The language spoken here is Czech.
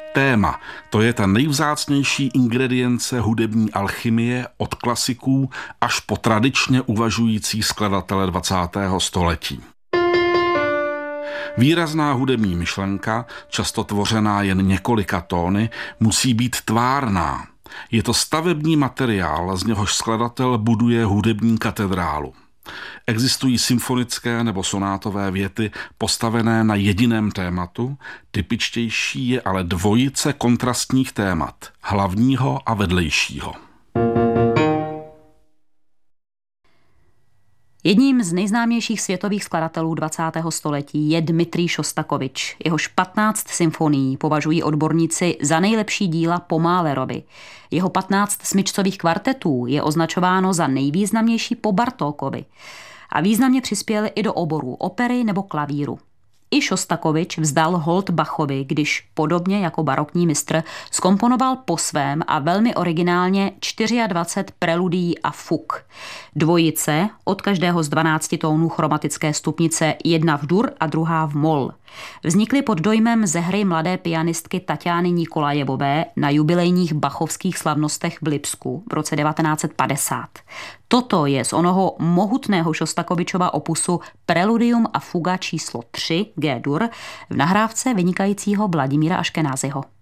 Téma, to je ta nejvzácnější ingredience hudební alchymie od klasiků až po tradičně uvažující skladatele 20. století. Výrazná hudební myšlenka, často tvořená jen několika tóny, musí být tvárná. Je to stavební materiál, z něhož skladatel buduje hudební katedrálu. Existují symfonické nebo sonátové věty postavené na jediném tématu, typičtější je ale dvojice kontrastních témat, hlavního a vedlejšího. Jedním z nejznámějších světových skladatelů 20. století je Dmitrij Šostakovič. Jehož 15 symfonií považují odborníci za nejlepší díla po Mahlerovi. Jeho 15 smyčcových kvartetů je označováno za nejvýznamnější po Bartókovi. A významně přispěl i do oborů opery nebo klavíru. I Šostakovič vzdal hold Bachovi, když podobně jako barokní mistr zkomponoval po svém a velmi originálně 24 preludií a fuk. Dvojice od každého z 12 tónů chromatické stupnice, jedna v dur a druhá v mol. Vznikly pod dojmem ze hry mladé pianistky Taťány Nikolajevové na jubilejních bachovských slavnostech v Lipsku v roce 1950. Toto je z onoho mohutného Šostakovičova opusu Preludium a fuga číslo 3 G-dur v nahrávce vynikajícího Vladimíra Aškenázyho.